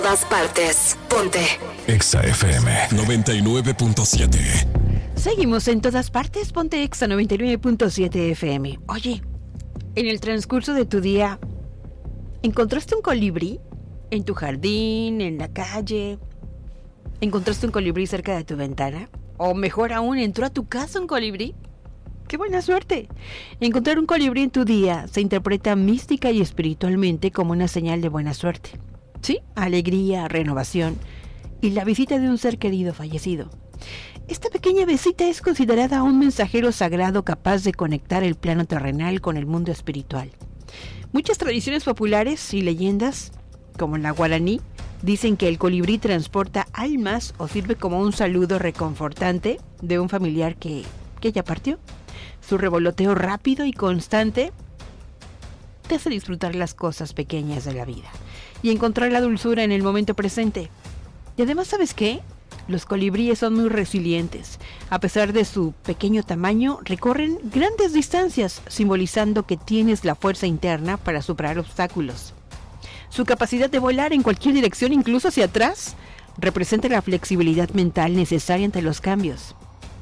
Todas partes. Ponte. Exa FM 99.7. Seguimos en todas partes. Ponte Exa 99.7 FM. Oye, en el transcurso de tu día, ¿encontraste un colibrí en tu jardín, en la calle? ¿Encontraste un colibrí cerca de tu ventana? O mejor aún, ¿entró a tu casa un colibrí? ¡Qué buena suerte! Encontrar un colibrí en tu día se interpreta mística y espiritualmente como una señal de buena suerte. Sí, alegría, renovación y la visita de un ser querido fallecido. Esta pequeña visita es considerada un mensajero sagrado capaz de conectar el plano terrenal con el mundo espiritual. Muchas tradiciones populares y leyendas, como la guaraní, dicen que el colibrí transporta almas o sirve como un saludo reconfortante de un familiar que ya partió. Su revoloteo rápido y constante te hace disfrutar las cosas pequeñas de la vida y encontrar la dulzura en el momento presente. Y además, ¿sabes qué? Los colibríes son muy resilientes. A pesar de su pequeño tamaño, recorren grandes distancias, simbolizando que tienes la fuerza interna para superar obstáculos. Su capacidad de volar en cualquier dirección, incluso hacia atrás, representa la flexibilidad mental necesaria ante los cambios.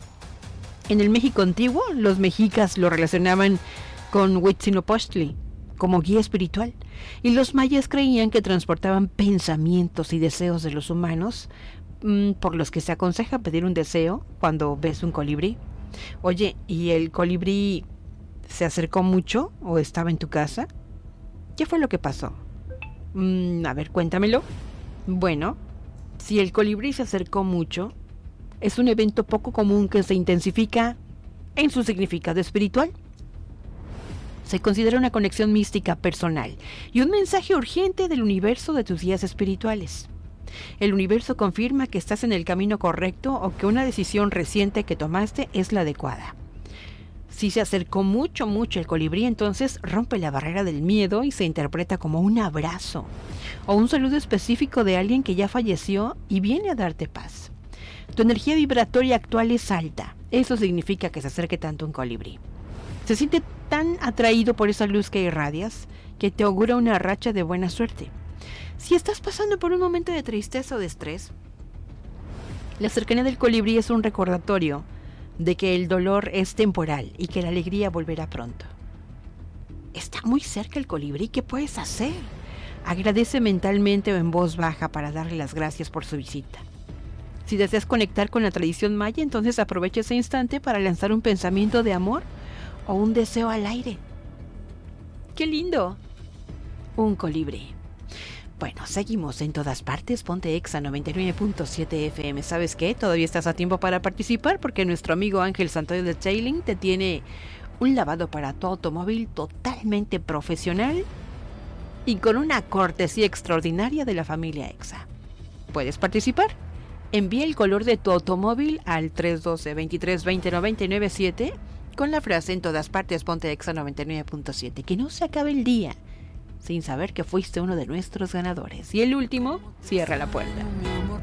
En el México antiguo, los mexicas lo relacionaban con Huitzilopochtli como guía espiritual, y los mayas creían que transportaban pensamientos y deseos de los humanos, por los que se aconseja pedir un deseo cuando ves un colibrí. Oye, ¿y el colibrí se acercó mucho o estaba en tu casa? ¿Qué fue lo que pasó? A ver, cuéntamelo. Bueno, si el colibrí se acercó mucho, es un evento poco común que se intensifica en su significado espiritual. Se considera una conexión mística personal y un mensaje urgente del universo de tus días espirituales. El universo confirma que estás en el camino correcto o que una decisión reciente que tomaste es la adecuada. Si se acercó mucho el colibrí, entonces rompe la barrera del miedo y se interpreta como un abrazo o un saludo específico de alguien que ya falleció y viene a darte paz. Tu energía vibratoria actual es alta. Eso significa que se acerque tanto un colibrí. Se siente tan atraído por esa luz que irradias que te augura una racha de buena suerte. Si estás pasando por un momento de tristeza o de estrés, la cercanía del colibrí es un recordatorio de que el dolor es temporal y que la alegría volverá pronto. Está muy cerca el colibrí, ¿qué puedes hacer? Agradece mentalmente o en voz baja para darle las gracias por su visita. Si deseas conectar con la tradición maya, entonces aprovecha ese instante para lanzar un pensamiento de amor o un deseo al aire. ¡Qué lindo! Un colibrí. Bueno, seguimos en todas partes. Ponte Exa 99.7 FM. ¿Sabes qué? Todavía estás a tiempo para participar porque nuestro amigo Ángel Santoyo de Detailing te tiene un lavado para tu automóvil totalmente profesional y con una cortesía extraordinaria de la familia Exa. ¿Puedes participar? Envía el color de tu automóvil al 312-2320-997 con la frase en todas partes Ponte Exa 99.7. Que no se acabe el día sin saber que fuiste uno de nuestros ganadores. Y el último cierra la puerta.